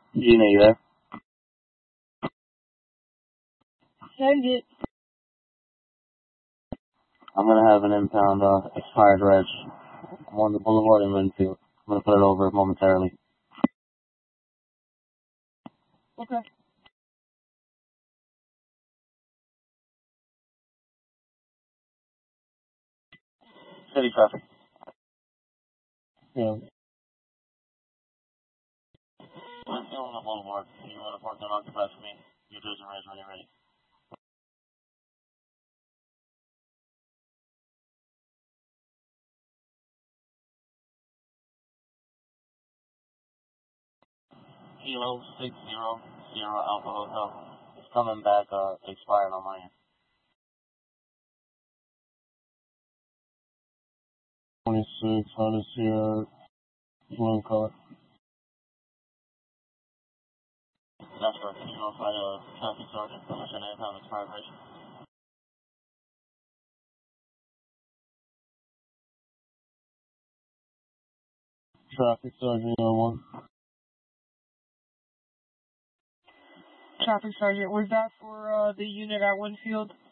Gina, you there? Send it. I'm gonna have an impound expired reg. I'm on the boulevard in Winfield. I'm gonna put it over momentarily. Okay. City traffic. Yeah. I'm still on the boulevard. You wanna park on occupied for me? Your Jersey Reg when you're ready. Kilo 600 Alpha Hotel. It's coming back expired on my end. 26, Honda Sierra, blue color. That's correct. You notify traffic sergeant for an impound expired reg. Traffic Sergeant 01. Traffic Sergeant, was that for the unit at Winfield?